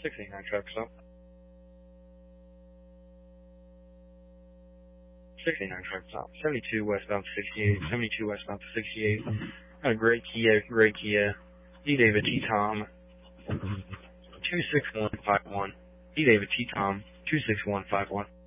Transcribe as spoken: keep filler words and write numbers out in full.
six eighty-nine traffic stop. six eighty-nine traffic stop. seventy-two westbound sixty-eight. seventy-two westbound sixty-eight. Got a gray Kia, gray Kia. D. David T. Tom. two six one five one. D. David T. Tom. two six one five one.